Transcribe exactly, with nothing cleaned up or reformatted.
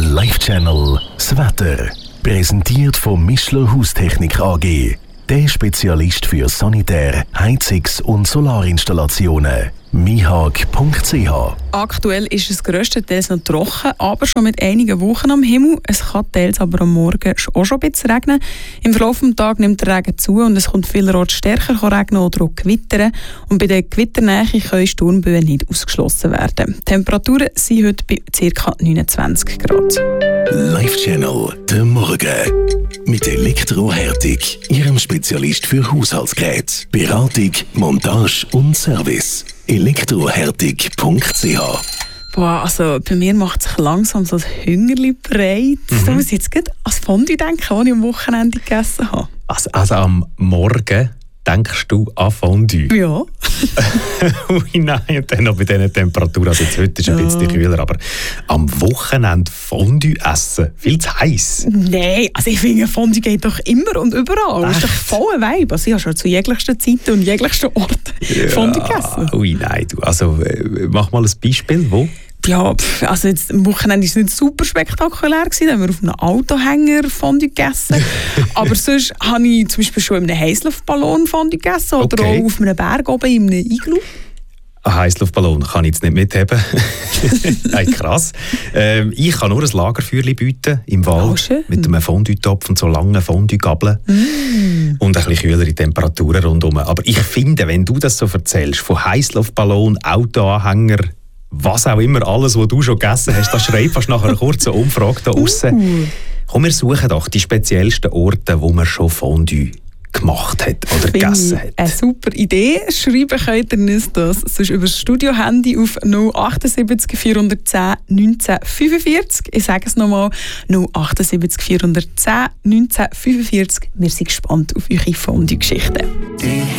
Live-Channel das Wetter. Präsentiert von Mischler Haustechnik A G. Der Spezialist für Sanitär-, Heizungs- und Solarinstallationen. mihag punkt c h. Aktuell ist es grösstenteils noch trocken, aber schon mit einigen Wochen am Himmel. Es kann teils aber am Morgen auch schon ein bisschen regnen. Im Verlauf des Tages nimmt der Regen zu und es kommt vielerorts stärker regnen oder auch gewittern. Und bei der Gewitternähe können Sturmböen nicht ausgeschlossen werden. Die Temperaturen sind heute bei ca. neunundzwanzig Grad. Live-Channel der Morgen. Mit Elektrohärtig, Ihrem Spezialist für Haushaltsgeräte, Beratung, Montage und Service. elektrohärtig punkt c h. Boah, also bei mir macht sich langsam so ein Hüngerli breit. Mhm. Da muss ich jetzt gerade ans Fondue denken, das ich am Wochenende gegessen habe. Also, also am Morgen denkst du an Fondue? Ja. Ui, nein, und dann noch bei diesen Temperaturen. Also jetzt heute ist es ein bisschen kühler, aber am Wochenende Fondue essen, viel zu heiß. Nein, also ich finde, Fondue geht doch immer und überall. Das ist doch voll ein Vibe. Also ich habe schon zu jeglichsten Zeiten und jeglichsten Orten ja. Fondue gegessen. Ui, nein, du. Also mach mal ein Beispiel, wo? Ja, also jetzt, am Wochenende war es nicht super spektakulär gewesen, da haben wir auf einem Autohänger Fondue gegessen. Aber sonst habe ich zum Beispiel schon in einem Heißluftballon Fondue gegessen oder okay. auch auf einem Berg oben in einem Iglu. Ein Heißluftballon kann ich jetzt nicht mitheben. Nein, krass. Ähm, ich kann nur ein Lagerfeuerchen bieten im Wald oh, mit einem Fondue-Topf und so langen Fondue-Gabeln mm. und ein bisschen kühlere Temperaturen rundherum. Aber ich finde, wenn du das so erzählst, von Heißluftballon, Autoanhänger, was auch immer, alles, was du schon gegessen hast, das schreibt fast nach einer kurzen Umfrage da draussen. Uh. Komm, wir suchen doch die speziellsten Orte, wo man schon Fondue gemacht hat oder Find gegessen hat. Eine super Idee. Schreiben könnt ihr uns das sonst über das Studio-Handy auf null sieben acht vier eins null neunzehn fünfundvierzig. Ich sage es nochmal, null sieben acht vier eins null neunzehn fünfundvierzig. Wir sind gespannt auf eure Fondue-Geschichten.